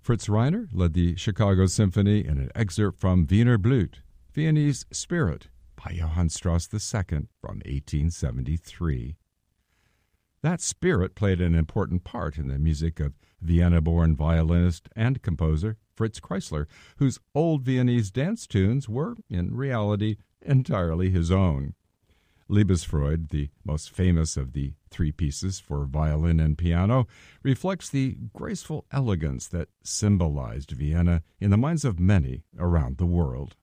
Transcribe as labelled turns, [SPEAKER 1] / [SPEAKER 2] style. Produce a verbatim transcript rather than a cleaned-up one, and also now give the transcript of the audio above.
[SPEAKER 1] Fritz Reiner led the Chicago Symphony in an excerpt from Wiener Blut, Viennese Spirit, by Johann Strauss the Second from eighteen seventy-three. That spirit played an important part in the music of Vienna-born violinist and composer Fritz Kreisler, whose old Viennese dance tunes were, in reality, entirely his own. Liebesfreude, the most famous of the three pieces for violin and piano, reflects the graceful elegance that symbolized Vienna in the minds of many around the world.